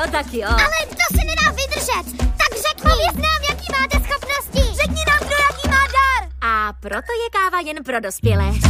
tak jo. Ale to si nedá vydržet. Tak řekni. Pověz nám, jaký máte schopnosti. Řekni nám, kdo jaký má dar. A proto je káva jen pro dospělé.